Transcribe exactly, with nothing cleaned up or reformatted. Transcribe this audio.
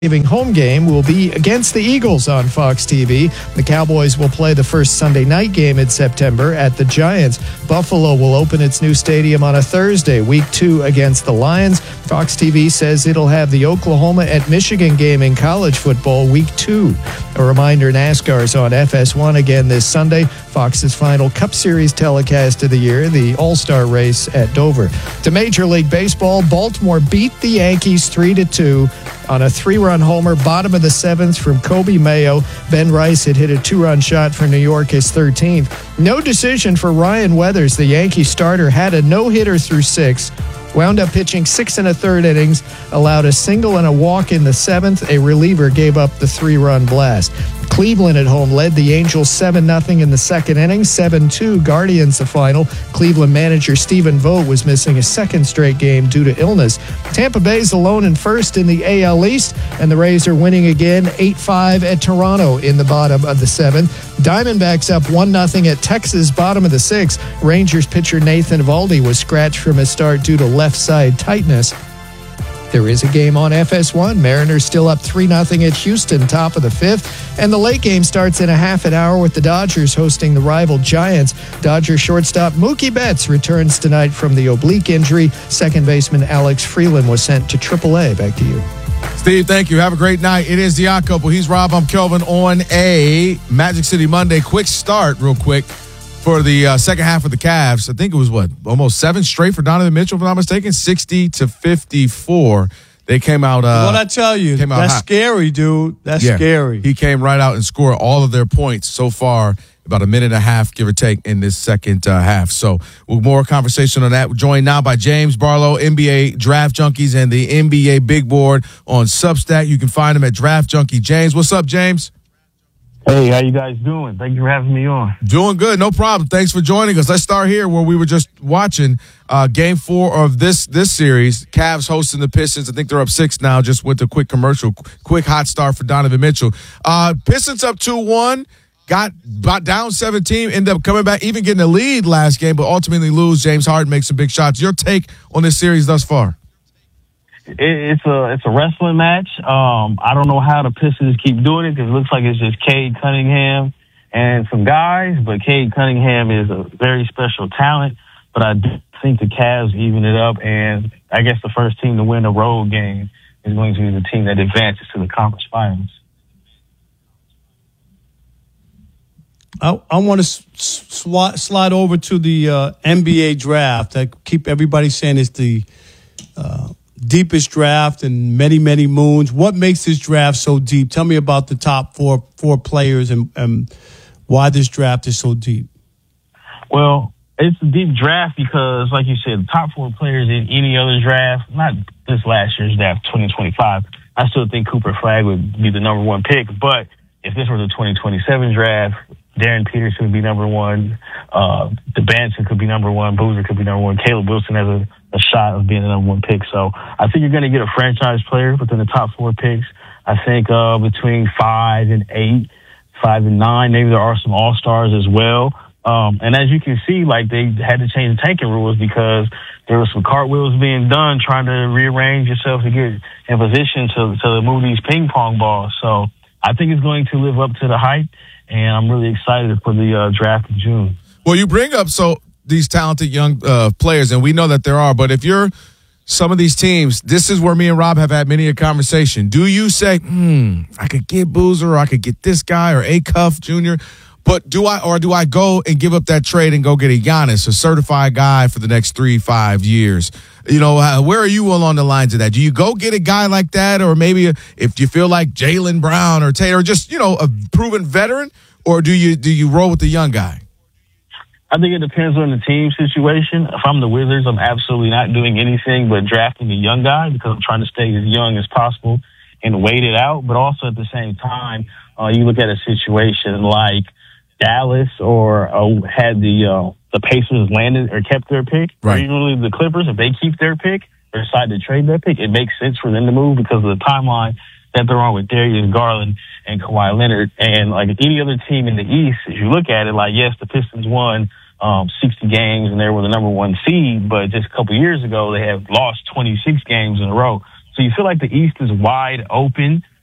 Home game will be against the Eagles on Fox T V. The Cowboys will play the first Sunday night game in September at the Giants. Buffalo will open its new stadium on a Thursday, week two against the Lions. Fox T V says it'll have the Oklahoma at Michigan game in college football week two. A reminder, NASCAR is on F S one again this Sunday. Fox's final Cup Series telecast of the year, the All-Star race at Dover. To Major League Baseball, Baltimore beat the Yankees three to two on a three-run homer, bottom of the seventh from Kobe Mayo. Ben Rice had hit a two-run shot for New York, his thirteenth. No decision for Ryan Weathers. The Yankee starter had a no-hitter through six. Wound up pitching six and a third innings, allowed a single and a walk in the seventh. A reliever gave up the three-run blast. Cleveland at home led the Angels seven nothing in the second inning, seven two Guardians the final. Cleveland manager Stephen Vogt was missing a second straight game due to illness. Tampa Bay's alone in first in the A L East, and the Rays are winning again eight five at Toronto in the bottom of the seventh. Diamondbacks up one nothing at Texas, bottom of the sixth. Rangers pitcher Nathan Eovaldi was scratched from his start due to left side tightness. There is a game on F S one. Mariners still up three nothing at Houston, top of the fifth. And the late game starts in a half an hour with the Dodgers hosting the rival Giants. Dodgers shortstop Mookie Betts returns tonight from the oblique injury. Second baseman Alex Freeland was sent to triple A. Back to you. Steve, thank you. Have a great night. It is the Odd Couple. He's Rob. I'm Kelvin on a Magic City Monday. Quick start, real quick, for the uh, second half of the Cavs. I think it was, what, almost seven straight for Donovan Mitchell, if I'm not mistaken, sixty to fifty-four. They came out. Uh, what I tell you, that's hot. Scary, dude. That's yeah, scary. He came right out and scored all of their points so far, about a minute and a half, give or take, in this second uh, half. So, with more conversation on that, we're joined now by James Barlow, N B A Draft Junkies, and the N B A Big Board on Substack. You can find him at Draft Junkie. James, what's up, James? Hey, how you guys doing? Thank you for having me on. Doing good. No problem. Thanks for joining us. Let's start here where we were just watching uh, game four of this this series. Cavs hosting the Pistons. I think they're up six now, just with a quick commercial. Quick hot start for Donovan Mitchell. Uh, Pistons up two one. Got, got down seventeen, ended up coming back, even getting a lead last game, but ultimately lose. James Harden makes some big shots. Your take on this series thus far? It's a it's a wrestling match. Um, I don't know how the Pistons keep doing it because it looks like it's just Cade Cunningham and some guys, but Cade Cunningham is a very special talent. But I do think the Cavs even it up, and I guess the first team to win a road game is going to be the team that advances to the conference finals. I, I want to sw- slide over to the uh, N B A draft. I keep everybody saying it's the uh, deepest draft in many, many moons. What makes this draft so deep? Tell me about the top four four players and, and why this draft is so deep. Well, it's a deep draft because, like you said, the top four players in any other draft, not this last year's draft, twenty twenty-five, I still think Cooper Flagg would be the number one pick. But if this were the twenty twenty-seven draft, Darren Peterson would be number one. Uh, DeBanson could be number one. Boozer could be number one. Caleb Wilson has a, a shot of being the number one pick. So I think you're going to get a franchise player within the top four picks. I think uh, between five and eight, five and nine, maybe there are some all-stars as well. Um, and as you can see, like they had to change the tanking rules because there were some cartwheels being done trying to rearrange yourself to get in position to, to move these ping pong balls. So I think it's going to live up to the hype. And I'm really excited for the uh, draft in June. Well, you bring up so these talented young uh, players, and we know that there are. But if you're some of these teams, this is where me and Rob have had many a conversation. Do you say, hmm, I could get Boozer, or I could get this guy, or Acuff Junior, but do I, or do I go and give up that trade and go get a Giannis, a certified guy for the next three, five years? You know, uh, where are you along the lines of that? Do you go get a guy like that, or maybe if you feel like Jaylen Brown or Taylor, just, you know, a proven veteran, or do you do you roll with the young guy? I think it depends on the team situation. If I'm the Wizards, I'm absolutely not doing anything but drafting a young guy because I'm trying to stay as young as possible and wait it out. But also at the same time, uh, you look at a situation like Dallas or uh, had the uh, the Pacers landed or kept their pick, right, or even the Clippers, if they keep their pick or decide to trade their pick, it makes sense for them to move because of the timeline that they're on with Darius Garland and Kawhi Leonard. And like any other team in the East, if you look at it, like, yes, the Pistons won um, sixty games and they were the number one seed, but just a couple years ago, they had lost twenty-six games in a row. So you feel like the East is wide open.